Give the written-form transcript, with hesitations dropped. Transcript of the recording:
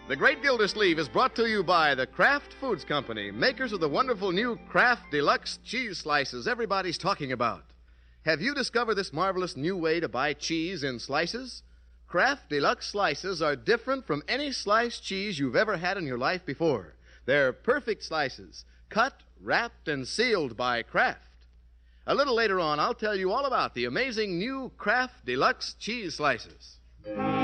The Great Gildersleeve is brought to you by the Kraft Foods Company, makers of the wonderful new Kraft Deluxe cheese slices everybody's talking about. Have you discovered this marvelous new way to buy cheese in slices? Kraft Deluxe slices are different from any sliced cheese you've ever had in your life before. They're perfect slices, cut, wrapped, and sealed by Kraft. A little later on, I'll tell you all about the amazing new Kraft Deluxe cheese slices.